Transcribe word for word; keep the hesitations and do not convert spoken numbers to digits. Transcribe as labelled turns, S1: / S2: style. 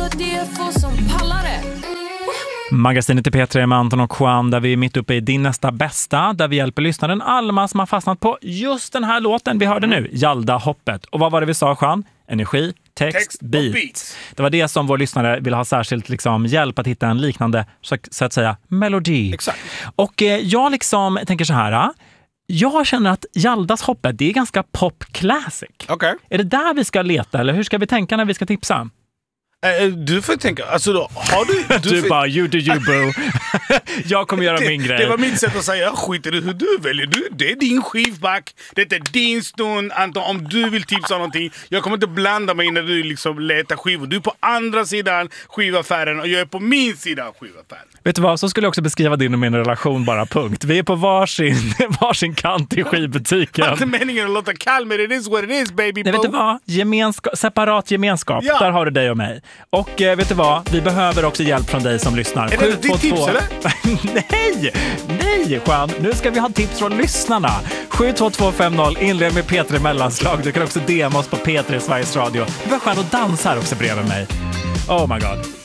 S1: det är få som pallar det.
S2: Magasinet i P tre med Anton och Juan, där vi är mitt uppe i Din nästa bästa, där vi hjälper lyssnaren Alma som har fastnat på just den här låten vi hörde nu, Jalda hoppet. Och vad var det vi sa, Juan? Energi, text,
S3: text
S2: beat.
S3: beat.
S2: Det var det som vår lyssnare vill ha särskilt liksom, hjälp att hitta en liknande, så, så att säga, melodi.
S3: Exakt.
S2: Och eh, jag liksom tänker så här, jag känner att Jaldas hoppet, det är ganska pop classic.
S3: Okay.
S2: Är det där vi ska leta, eller hur ska vi tänka när vi ska tipsa?
S3: Äh, du får tänka, alltså då, har du... Du,
S2: du
S3: får...
S2: bara, you do you boo. Jag kommer göra
S3: det,
S2: min grej.
S3: Det var mitt sätt att säga, jag skiter i hur du väljer. Du, det är din skivback, det är din stund. Anton, om du vill tipsa någonting, jag kommer inte blanda mig när du liksom letar skivor. Du är på andra sidan skivaffären och jag är på min sida av skivaffären.
S2: Vet du vad, så skulle jag också beskriva din och min relation bara, punkt. Vi är på varsin, varsin kant i skivbutiken.
S3: Det är inte meningen att låta kall, men it is what it is, baby.
S2: Nej, vet du vad? Gemenska- separat gemenskap, ja. Där har du dig och mig. Och eh, vet du vad? Vi behöver också hjälp från dig som lyssnar.
S3: Är det ditt tips, eller?
S2: nej! Nej, Juan. Nu ska vi ha tips från lyssnarna. sju två två fem noll, inled med P tre Mellanslag. Du kan också D M oss på P tre Sveriges Radio. Du var skön och dansa här också bredvid mig. Oh my god.